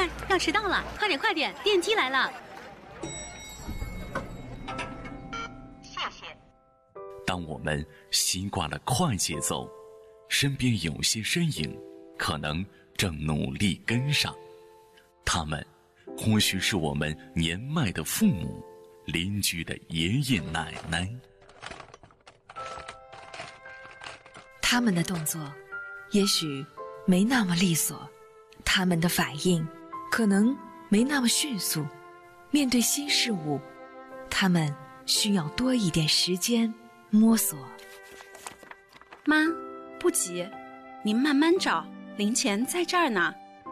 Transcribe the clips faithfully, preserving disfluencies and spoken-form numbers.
快，要迟到了，快点快点，电梯来了。 谢谢。 当我们习惯了快节奏，身边有些身影可能正努力跟上，他们或许是我们年迈的父母、邻居的爷爷奶奶。 他们的动作也许没那么利索，他们的反应可能没那么迅速，面对新事物，他们需要多一点时间摸索。 妈，不急，您慢慢找，零钱在这儿呢。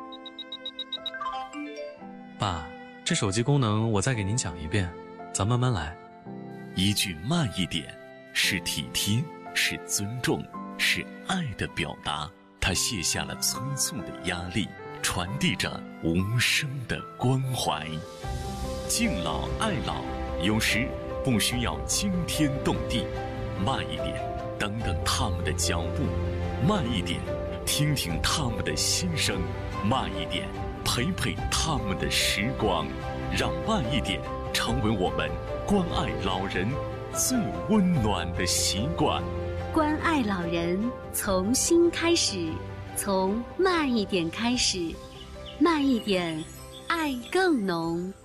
爸，这手机功能我再给您讲一遍，咱慢慢来。 一句慢一点，是体贴，是尊重，是爱的表达。他卸下了催促的压力，传递着无声的关怀。敬老爱老，有时不需要惊天动地，慢一点，等等他们的脚步；慢一点，听听他们的心声；慢一点，陪陪他们的时光。让慢一点成为我们关爱老人最温暖的习惯。 关爱老人，从心开始，从慢一点开始，慢一点，爱更浓。